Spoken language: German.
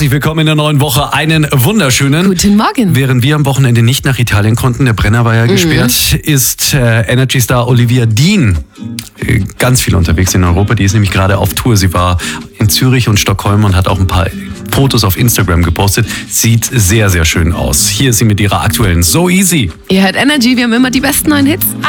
Herzlich willkommen in der neuen Woche. Einen wunderschönen. Guten Morgen. Während wir am Wochenende nicht nach Italien konnten, der Brenner war ja gesperrt, ist Energy Star Olivia Dean ganz viel unterwegs in Europa. Die ist nämlich gerade auf Tour. Sie war in Zürich und Stockholm und hat auch ein paar Fotos auf Instagram gepostet. Sieht sehr, sehr schön aus. Hier ist sie mit ihrer aktuellen So Easy. Ihr hört Energy, wir haben immer die besten neuen Hits.